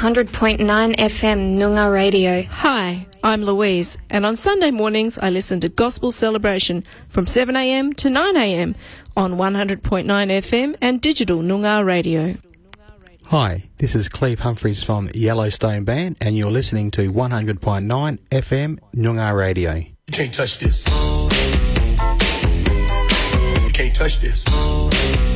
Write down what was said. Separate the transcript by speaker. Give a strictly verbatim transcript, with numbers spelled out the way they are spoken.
Speaker 1: one hundred point nine F M Noongar Radio.
Speaker 2: Hi, I'm Louise, and on Sunday mornings I listen to Gospel Celebration from seven a m to nine a m on one hundred point nine F M and digital Noongar Radio.
Speaker 3: Hi, this is Cleve Humphreys from Yellowstone Band, and you're listening to one hundred point nine F M Noongar Radio.
Speaker 4: You can't touch this. You can't touch this.